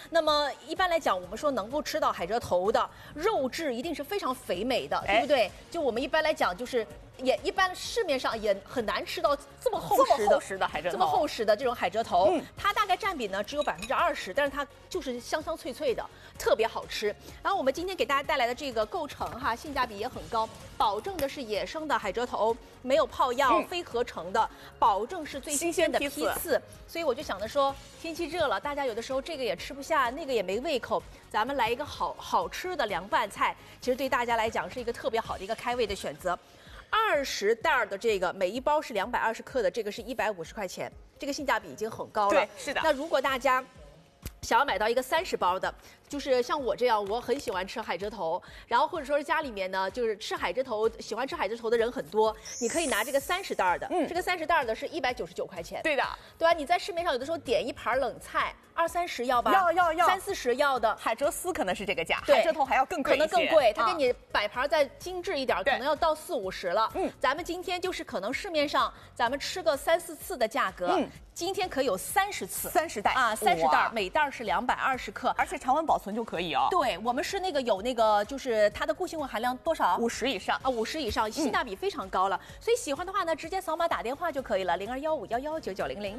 那么一般来讲，我们说能够吃到海蜇头的肉质一定是非常肥美的，对不对？就我们一般来讲，就是也一般市面上也很难吃到这么厚实的海蜇头， 这么厚实的这种海蜇头。它大概占比呢只有20%，但是它就是香香脆脆的，特别好吃。然后我们今天给大家带来的这个构成哈，性价比也很高，保证的是野生的海蜇头，没有泡药，非合成的，保证是最新鲜的批次。所以我就想着说，天气热了，大家有的时候这个也吃不下，那个也没胃口，咱们来一个好吃的凉拌菜，其实对大家来讲是一个特别好的一个开胃的选择。20袋的这个，每一包是220克的，这个是150块钱，这个性价比已经很高了。 对，是的。 那如果大家想要买到一个30包的，就是像我这样，我很喜欢吃海蜇头，然后或者说是家里面呢，就是吃海蜇头，喜欢吃海蜇头的人很多，你可以拿这个30袋的，这个30袋的是199块钱。 对的， 对吧？你在市面上有的时候点一盘冷菜，20-30要吧？ 要 30-40要的。 海蜇丝可能是这个价， 对， 海蜇头还要更贵一些， 可能更贵。它给你摆盘再精致一点，可能要到40-50了。咱们今天就是可能市面上咱们吃个3-4次的价格，今天可以有30次 ，30袋啊，30袋，每袋是220克， 而且常温保存就可以哦。 对，我们是有那个，就是它的固性物含量多少 ？50以上啊，50以上，性价比非常高了。所以喜欢的话呢，直接扫码打电话就可以了，0215119900。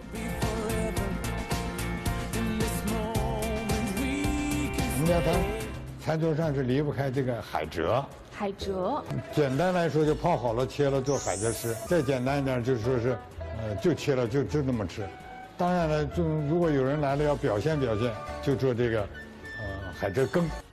我们家餐桌上是离不开这个海蜇。 海蜇， 简单来说就泡好了切了做海蜇丝，再简单一点就是说是，就切了就那么吃。当然了，就如果有人来了要表现表现，就做这个，海蜇羹。